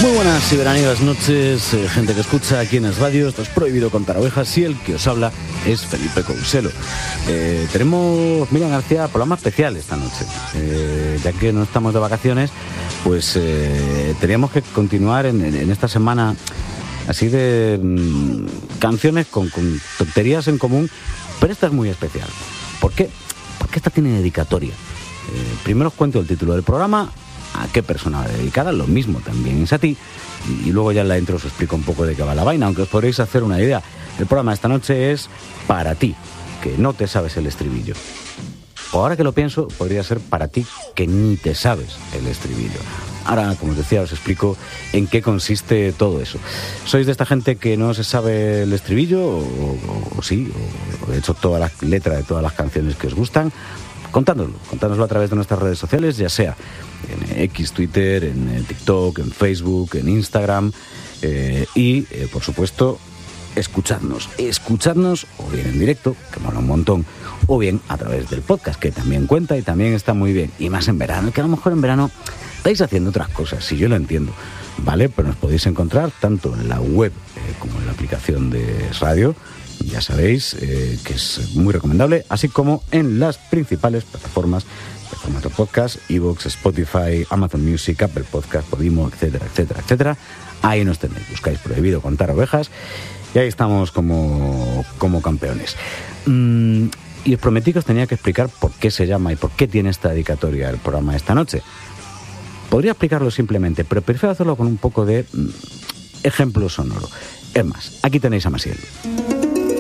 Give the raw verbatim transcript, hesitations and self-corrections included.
Muy buenas y veraniegas noches, eh, gente que escucha aquí en Es Radio. Esto es Prohibido Contar Ovejas y el que os habla es Felipe Couselo. Eh, tenemos, Miriam García, programa especial esta noche. Eh, ya que no estamos de vacaciones, pues eh, teníamos que continuar en, en esta semana así de mmm, canciones con, con tonterías en común, pero esta es muy especial. ¿Por qué? Porque esta tiene dedicatoria. Eh, primero os cuento el título del programa, a qué persona va dedicada, lo mismo también es a ti, y, y luego ya en la intro os explico un poco de qué va la vaina, aunque os podréis hacer una idea. El programa de esta noche es para ti, que no te sabes el estribillo. O ahora que lo pienso, podría ser para ti que ni te sabes el estribillo. Ahora, como os decía, os explico en qué consiste todo eso. ¿Sois de esta gente que no se sabe el estribillo? O, o, o sí, o, o de hecho toda la letra de todas las canciones que os gustan. Contádnoslo, contádnoslo a través de nuestras redes sociales, ya sea en X, Twitter, en TikTok, en Facebook, en Instagram eh, y, eh, por supuesto, escuchadnos, escuchadnos o bien en directo, que mola un montón, o bien a través del podcast, que también cuenta y también está muy bien, y más en verano, que a lo mejor en verano estáis haciendo otras cosas, si yo lo entiendo, ¿vale? Pero nos podéis encontrar tanto en la web eh, como en la aplicación de Radio. Ya sabéis eh, que es muy recomendable, así como en las principales plataformas de formato podcast, iVoox, Spotify, Amazon Music, Apple Podcast, Podimo, etcétera, etcétera, etcétera. Ahí nos tenéis, buscáis Prohibido Contar Ovejas y ahí estamos como, como campeones. Mm, y os prometí que os tenía que explicar por qué se llama y por qué tiene esta dedicatoria el programa de esta noche. Podría explicarlo simplemente, pero prefiero hacerlo con un poco de mm, ejemplo sonoro. Es más, aquí tenéis a Maciel.